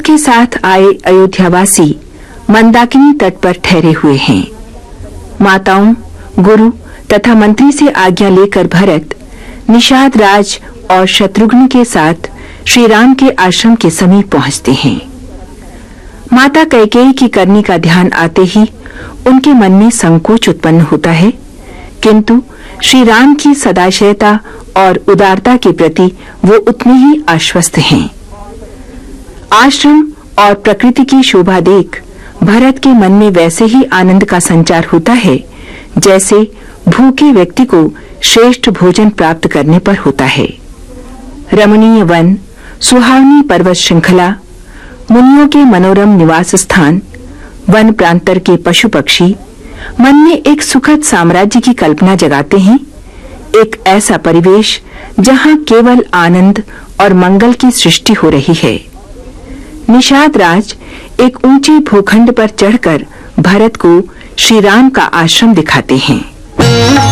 के साथ आए अयोध्यावासी मंदाकिनी तट पर ठहरे हुए हैं। माताओं, गुरु तथा मंत्री से आज्ञा लेकर भरत निषाद राज और शत्रुघ्न के साथ श्री राम के आश्रम के समीप पहुंचते हैं। माता कैकेयी की करनी का ध्यान आते ही उनके मन में संकोच उत्पन्न होता है, किंतु श्री राम की सदाशयता और उदारता के प्रति वो उतने ही आश्वस्त हैं। आश्रम और प्रकृति की शोभा देख भरत के मन में वैसे ही आनंद का संचार होता है जैसे भूखे व्यक्ति को श्रेष्ठ भोजन प्राप्त करने पर होता है। रमणीय वन, सुहावनी पर्वत श्रृंखला, मुनियों के मनोरम निवास स्थान, वन प्रांतर के पशु पक्षी मन में एक सुखद साम्राज्य की कल्पना जगाते हैं। एक ऐसा परिवेश जहां केवल आनंद और मंगल की सृष्टि हो रही है। निषाद राज एक ऊंचे भूखंड पर चढ़कर भरत को श्री राम का आश्रम दिखाते हैं।